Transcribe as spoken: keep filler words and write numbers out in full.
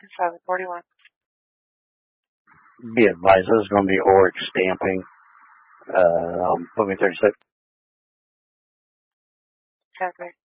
seven forty-one. Be advised, this is going to be Oryx stamping. Uh, um, put me thirty-six. Okay.